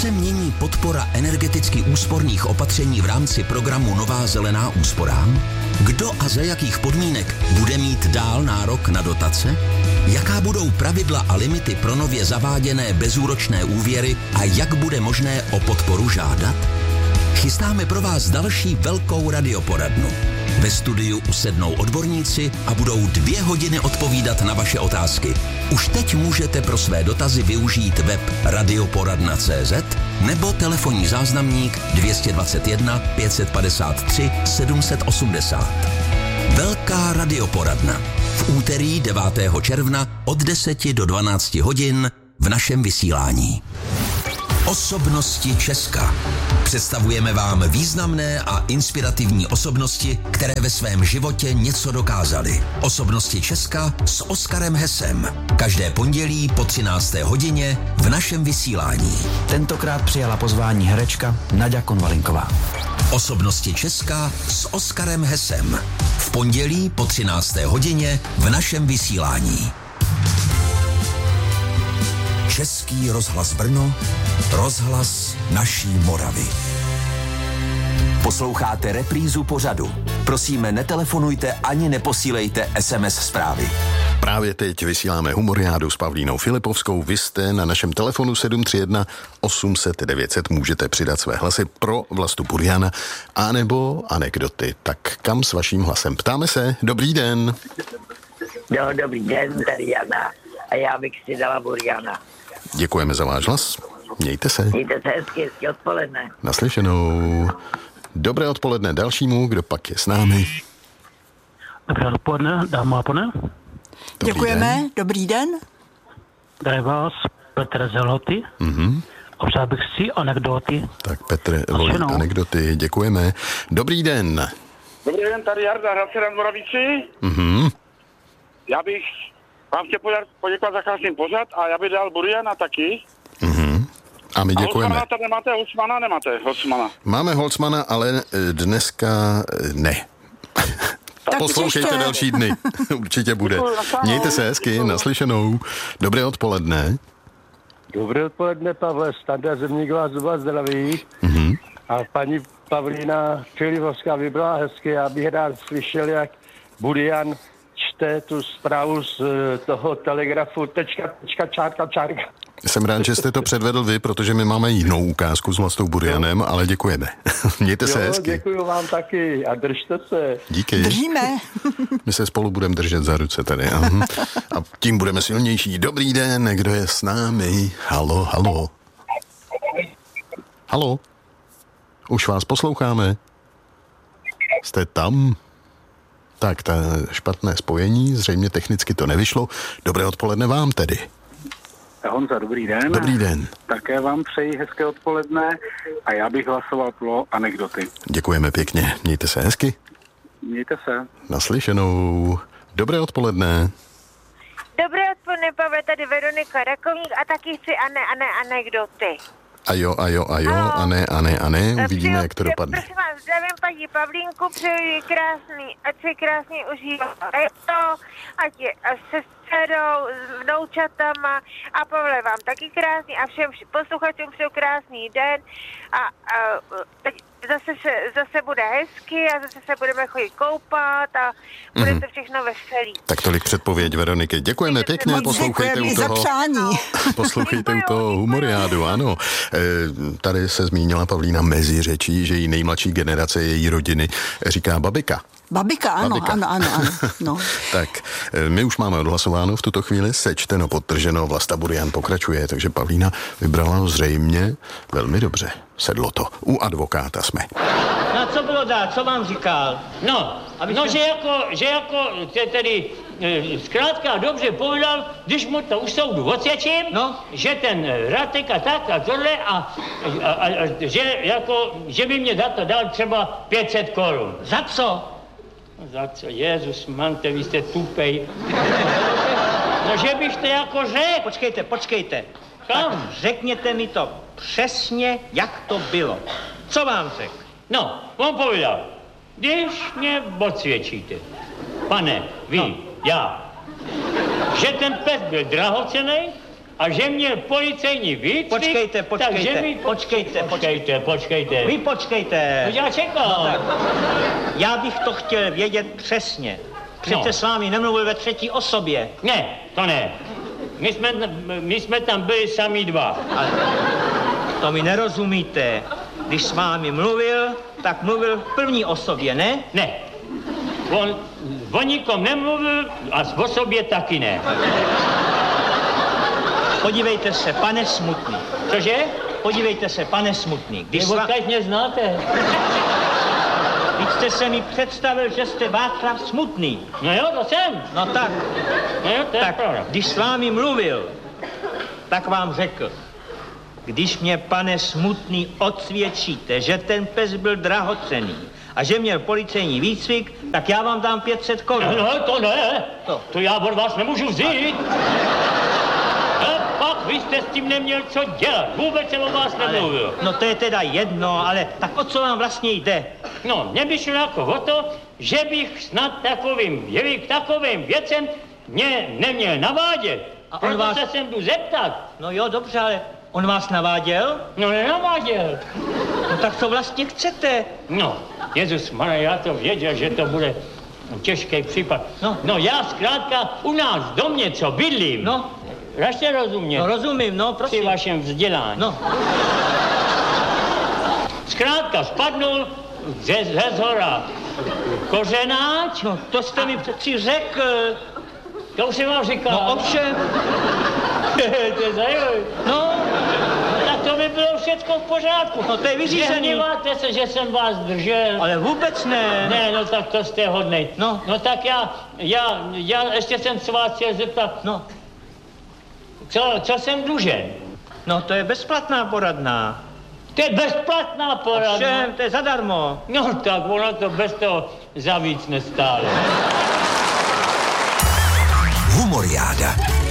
se mění podpora energeticky úsporných opatření v rámci programu Nová zelená úsporám? Kdo a za jakých podmínek bude mít dál nárok na dotace? Jaká budou pravidla a limity pro nově zaváděné bezúročné úvěry a jak bude možné o podporu žádat? Chystáme pro vás další velkou radioporadnu. Ve studiu usednou odborníci a budou 2 hodiny odpovídat na vaše otázky. Už teď můžete pro své dotazy využít web radioporadna.cz nebo telefonní záznamník 221 553 780. Velká radioporadna. V úterý 9. června od 10 do 12 hodin v našem vysílání. Osobnosti Česka. Představujeme vám významné a inspirativní osobnosti, které ve svém životě něco dokázaly. Osobnosti Česka s Oskarem Hesem. Každé pondělí po 13. hodině v našem vysílání. Tentokrát přijala pozvání herečka Naďa Konvalinková. Osobnosti Česka s Oskarem Hesem. V pondělí po 13. hodině v našem vysílání. Český rozhlas Brno, rozhlas naší Moravy. Posloucháte reprízu pořadu. Prosíme, netelefonujte ani neposílejte SMS zprávy. Právě teď vysíláme Humoriádu s Pavlínou Filipovskou. Vy jste na našem telefonu 731 800 900. Můžete přidat své hlasy pro Vlastu Buriana anebo anekdoty. Tak kam s vaším hlasem? Ptáme se. Dobrý den. No, dobrý den, tady Jana. A já bych si dala Buriana. Děkujeme za váš hlas. Mějte se. Mějte se hezky odpoledne. Naslyšenou. Dobré odpoledne dalšímu, kdo pak je s námi. Dobré odpoledne, dáma a pane. Děkujeme, dobrý den. Tady vás Petr z Helhoty. A přál bych si anekdoty. Tak Petr volí anekdoty, děkujeme. Dobrý den. Dobrý den, tady Jarda, Hradce Moravici. Já bych vám chtěl poděkovat za krásný pořad a já bych dal Buriana taky. A my děkujeme. A tady nemáte Holcmana, nemáte Holcmana? Máme Holcmana, ale dneska ne. Poslouchejte další dny. Určitě bude. Mějte se hezky, naslyšenou. Dobré odpoledne. Dobré odpoledne, Pavle. Standa Zemník vás zdraví. A paní Pavlína Filipovská vybrala hezky. Já bych rád slyšel, jak Burian čte tu zprávu z toho telegrafu čárka. Jsem rád, že jste to předvedl vy, protože my máme jinou ukázku s Vlastou Burianem, ale děkujeme. Mějte se hezky. Děkuju vám taky a držte se. Díky. Držíme. My se spolu budeme držet za ruce tady. A tím budeme silnější. Dobrý den, kdo je s námi? Halo, halo. Halo. Už vás posloucháme. Jste tam? Tak, ta špatné spojení, zřejmě technicky to nevyšlo. Dobré odpoledne vám tedy. Honza, dobrý den. Dobrý den. Také vám přeji hezké odpoledne a já bych hlasoval pro anekdoty. Děkujeme pěkně. Mějte se hezky. Mějte se. Naslyšenou. Dobré odpoledne. Dobré odpoledne, Pavle, tady Veronika Rakovník a taky chci anekdoty. A jo, a ne, uvidíme, jak to dopadne. Prosím vás, zdravím paní Pavlínku, přeji krásný, ať se krásně užívá léto, ať je se dcerou, s vnoučatama a Pavle vám taky krásný a všem posluchačům přeju krásný den a teď zase bude hezky a zase se budeme chodit koupat a bude to všechno veselý. Tak tolik předpověď Veroniky. Děkujeme pěkně, poslouchejte u toho. Poslouchejte u toho Humoriádu, ano. Tady se zmínila Pavlína mezi řečí, že její nejmladší generace její rodiny říká babika. Babika, ano. No. Tak, my už máme odhlasováno v tuto chvíli, sečteno, podtrženo, Vlasta Burian pokračuje, takže Pavlína vybrala zřejmě velmi dobře. Sedlo to. U advokáta jsme. No co bylo dát, co vám říkal? Že tedy zkrátka dobře povídal, když mu to u soudu odsvědčím, že ten Ratek a tak a tohle a že by mě za to dal třeba 500 korun. Za co? Za co? Jezus, mante, vy jste tupej. No, že bych to jako řekl. Počkejte. Tak řekněte mi to přesně, jak to bylo. Co vám řekl? No, on povídal, když mě odsvědčíte, pane, vy, já, že ten pes byl drahocenný a že měl policejní výcvik... Počkejte. Vy počkejte. No já čekám. No, tak. Já bych to chtěl vědět přesně. Přece s vámi nemluvil ve třetí osobě. Ne, to ne. My jsme tam byli sami dva. Ale to mi nerozumíte. Když s vámi mluvil, tak mluvil v první osobě, ne? Ne. On o nikom nemluvil a o sobě taky ne. Podívejte se, pane Smutný. Cože? Podívejte se, pane Smutný. Když odkud mě znáte? Když jste se mi představil, že jste Václav Smutný. No jo, to jsem. No tak. No jo, to je tak, pravda. když s vámi mluvil, tak vám řekl, když mě, pane Smutný, odsvědčíte, že ten pes byl drahocenný a že měl policejní výcvik, tak já vám dám 500 korun. No, to ne. To já od vás nemůžu vzít. Pak vy jste s tím neměl co dělat. Vůbec jsem o vás nemluvil. No to je teda jedno, ale tak o co vám vlastně jde? No, mě by šlo jako o to, že bych snad k takovým věcem mě neměl navádět. A proto vás... se sem jdu zeptat. No jo, dobře, ale on vás naváděl? No nenaváděl. No tak co vlastně chcete? No, Ježusmarja, já to věděl, že to bude těžký případ. No já zkrátka u nás v domě, co bydlím. No. Rašte rozumět. No rozumím, no prosím. Při vašem vzdělání. No. Zkrátka spadnul ze zhora kořenáč. No to jste mi přeci řekl. To už jsem vám říkal. No ovšem. To je zajímavé. No. Tak to by bylo všechno v pořádku. No to je vyřízený. Nehněváte se, že jsem vás držel. Ale vůbec ne. Ne, no tak to jste hodnej. No tak já ještě jsem se vás chtěl zeptat. No. Co jsem dlužen? No to je bezplatná poradná. To je bezplatná poradná? Všem, to je zadarmo. No tak ono to bez toho za víc nestálo. Humoriáda.